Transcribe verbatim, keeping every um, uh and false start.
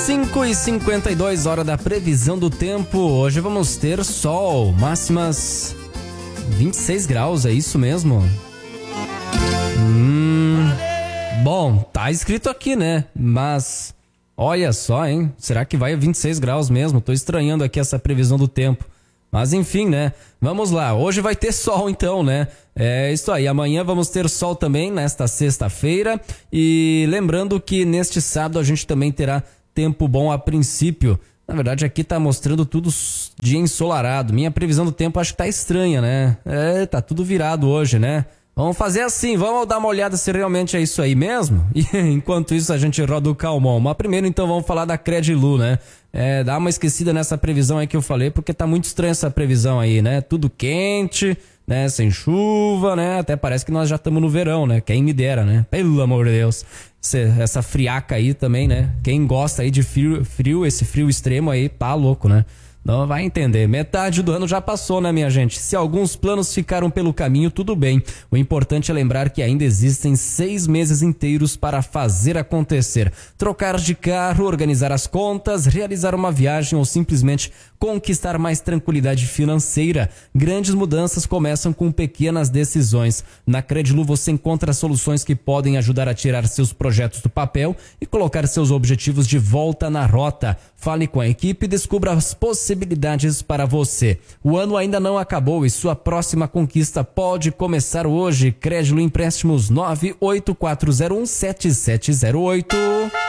cinco e cinquenta e dois, hora da previsão do tempo. Hoje vamos ter sol, máximas vinte e seis graus, é isso mesmo? Hum, bom, tá escrito aqui, né? Mas olha só, hein? Será que vai a vinte e seis graus mesmo? Tô estranhando aqui essa previsão do tempo. Mas enfim, né? Vamos lá, hoje vai ter sol então, né? É isso aí, amanhã vamos ter sol também nesta sexta-feira. E lembrando que neste sábado a gente também terá tempo bom a princípio. Na verdade aqui tá mostrando tudo dia ensolarado. Minha previsão do tempo acho que tá estranha, né? É, tá tudo virado hoje, né? Vamos fazer assim, vamos dar uma olhada se realmente é isso aí mesmo. E enquanto isso a gente roda o Calmon. Mas primeiro então vamos falar da Credilu, né? É, dá uma esquecida nessa previsão aí que eu falei, porque tá muito estranha essa previsão aí, né? Tudo quente, né? Sem chuva, né? Até parece que nós já estamos no verão, né? Quem me dera, né? Pelo amor de Deus. Essa friaca aí também, né? Quem gosta aí de frio, frio, esse frio extremo aí, tá louco, né? Não vai entender. Metade do ano já passou, né, minha gente? Se alguns planos ficaram pelo caminho, tudo bem. O importante é lembrar que ainda existem seis meses inteiros para fazer acontecer. Trocar de carro, organizar as contas, realizar uma viagem ou simplesmente conquistar mais tranquilidade financeira. Grandes mudanças começam com pequenas decisões. Na Credilu você encontra soluções que podem ajudar a tirar seus projetos do papel e colocar seus objetivos de volta na rota. Fale com a equipe e descubra as possibilidades para você. O ano ainda não acabou e sua próxima conquista pode começar hoje. Credilu Empréstimos nove oito quatro zero um sete sete zero oito.